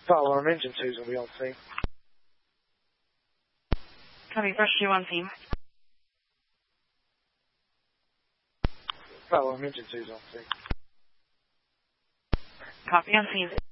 Fire alarm engine 2's going to be on scene. Copy, brush 2 on scene. Fire alarm engine 2's on scene. Copy on scene.